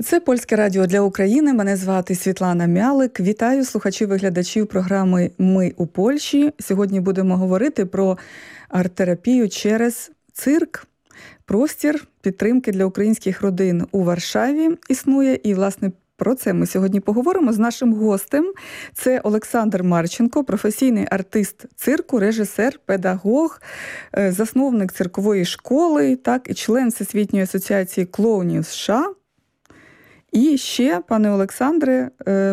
Це Польське радіо для України. Мене звати Світлана Мялик. Вітаю слухачів і глядачів програми «Ми у Польщі». Сьогодні будемо говорити про арт-терапію через цирк. Простір підтримки для українських родин у Варшаві існує. І, власне, про це ми сьогодні поговоримо з нашим гостем. Це Олександр Марченко, професійний артист цирку, режисер, педагог, засновник циркової школи, так, і член Всесвітньої асоціації клоунів США. І ще, пане Олександре,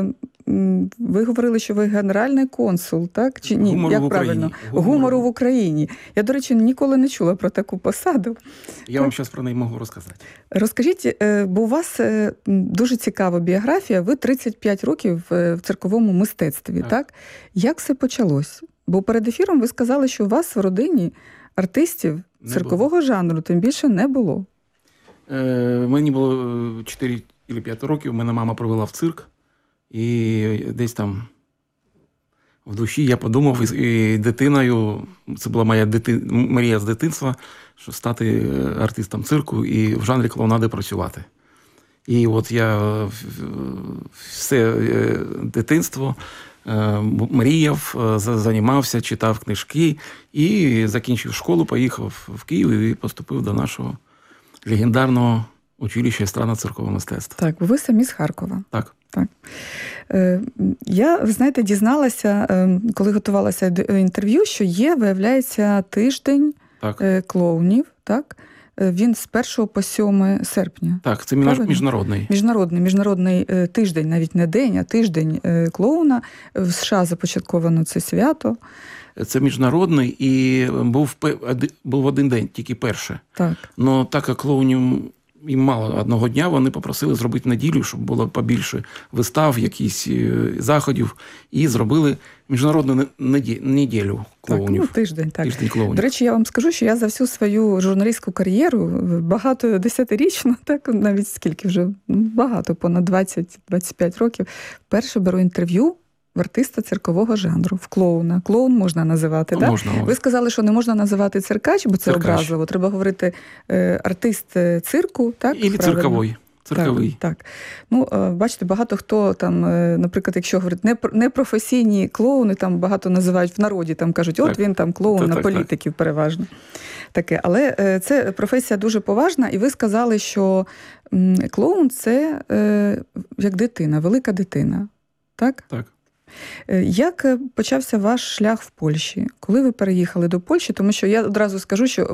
ви говорили, що ви генеральний консул, так? Чи ні? Гумору як в Україні. Правильно? Гумору в Україні. Я, до речі, ніколи не чула про таку посаду. Я вам зараз про неї можу розказати. Розкажіть, бо у вас дуже цікава біографія. Ви 35 років в цирковому мистецтві, так? Як все почалось? Бо перед ефіром ви сказали, що у вас в родині артистів циркового жанру тим більше не було. Мені було 4 чи 5 років, мене мама привела в цирк. І десь там в душі я подумав, і дитиною, це була моя мрія з дитинства, що стати артистом цирку і в жанрі клоунади працювати. І от я все дитинство мріяв, займався, читав книжки і закінчив школу, поїхав в Київ і поступив до нашого легендарного училища естрадно-циркового мистецтва. Так, ви самі з Харкова. Так. Так. Я, ви знаєте, дізналася, коли готувалася до інтерв'ю, що є, виявляється, тиждень клоунів, так? Він з 1 по 7 серпня. Так, це міжнародний. Міжнародний тиждень, навіть не день, а тиждень клоуна. В США започатковано це свято. Це міжнародний, і був один день, тільки перше. Так. Но так як клоунів їм мало одного дня, вони попросили зробити неділю, щоб було побільше вистав, якісь заходів, і зробили міжнародну неділю клоунів. Так, тиждень, так. Тиждень клоунів. До речі, я вам скажу, що я за всю свою журналістську кар'єру, багато 10-річну, так, навіть скільки вже, багато, понад 20-25 років, вперше беру інтерв'ю в артиста циркового жанру, в клоуна. Клоун можна називати, так? Можна. Ви сказали, що не можна називати циркач, бо це образливо. Треба говорити артист цирку, так? І цирковий. Цирковий. Так. Ну, бачите, багато хто там, наприклад, якщо говорить непрофесійні клоуни, там багато називають в народі, там кажуть, от він там клоун на політиків переважно. Таке. Але це професія дуже поважна, і ви сказали, що клоун – це як дитина, велика дитина. Так? Так. Як почався ваш шлях в Польщі? Коли ви переїхали до Польщі? Тому що я одразу скажу, що